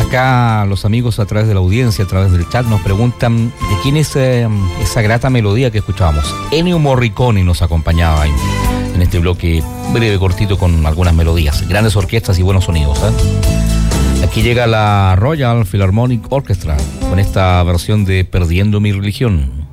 Acá los amigos a través de la audiencia, a través del chat, nos preguntan de quién es esa grata melodía que escuchábamos. Ennio Morricone nos acompañaba en este bloque breve, cortito, con algunas melodías, grandes orquestas y buenos sonidos. Aquí llega la Royal Philharmonic Orchestra con esta versión de Perdiendo mi religión.